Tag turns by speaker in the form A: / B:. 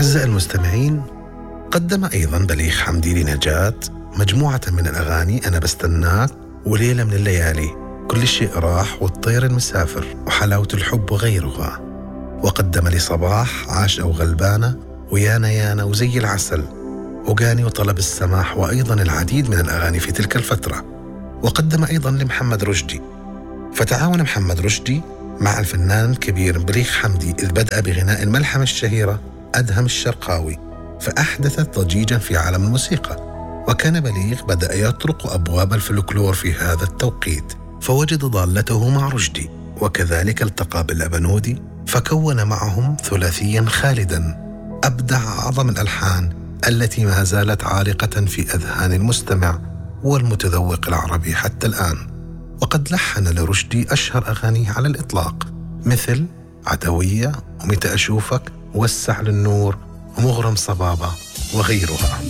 A: أعزائي المستمعين، قدم أيضا بليغ حمدي لنجاة مجموعة من الأغاني: أنا بستناك، وليلة من الليالي، كل شيء راح، والطير المسافر، وحلاوة الحب وغيرها. وقدم لصباح عاش أو غلبانة، ويانا يانا، وزي العسل، وقاني، وطلب السماح، وأيضا العديد من الأغاني في تلك الفترة. وقدم أيضا لمحمد رشدي، فتعاون محمد رشدي مع الفنان الكبير بليغ حمدي، إذ بدأ بغناء الملحمة الشهيرة أدهم الشرقاوي، فأحدثت ضجيجا في عالم الموسيقى. وكان بليغ بدأ يطرق أبواب الفلكلور في هذا التوقيت، فوجد ضالته مع رشدي، وكذلك التقى بالأبنودي، فكون معهم ثلاثيا خالدا أبدع أعظم الألحان التي ما زالت عالقة في أذهان المستمع والمتذوق العربي حتى الآن. وقد لحن لرشدي أشهر أغانيه على الإطلاق، مثل عدوية، ومتى أشوفك، وسع للنور، ومغرم صبابة، وغيرها.